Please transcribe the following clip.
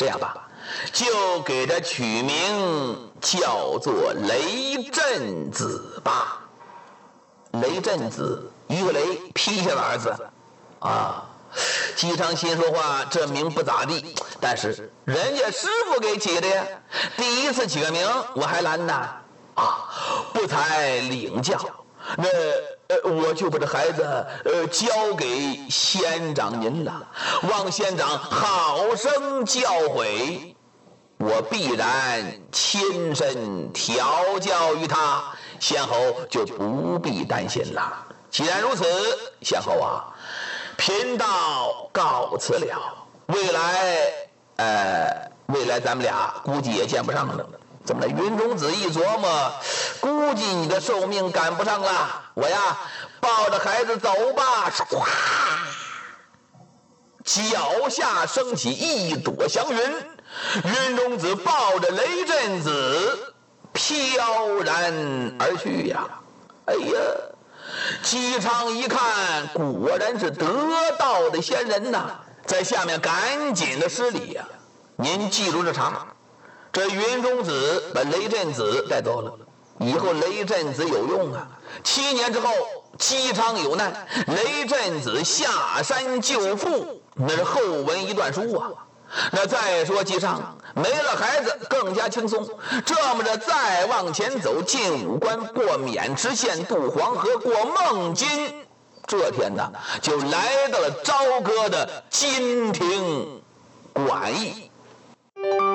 这样吧，就给他取名叫做雷震子吧。雷震子，一个雷劈下的儿子啊。姬昌心说话，这名不咋地，但是人家师傅给起的呀，第一次起个名我还拦呐啊！不才领教，那我就把这孩子交给仙长您了，望仙长好生教诲，我必然亲身调教于他，仙侯就不必担心了。既然如此，仙侯啊，贫道告辞了。未来咱们俩估计也见不上了。怎么了？云中子一琢磨，估计你的寿命赶不上了。我呀，抱着孩子走吧。唰，脚下升起一朵祥云，云中子抱着雷震子飘然而去呀。哎呀！姬昌一看，果然是得道的仙人呐，在下面赶紧的施礼呀。您记住这茬，这云中子把雷震子带走了，以后雷震子有用啊。7年之后，姬昌有难，雷震子下山救父，那是后文一段书啊。那再说姬昌没了孩子更加轻松，这么着再往前走，进武关，过渑池县，渡黄河，过孟津，这天呢就来到了朝歌的金庭馆驿。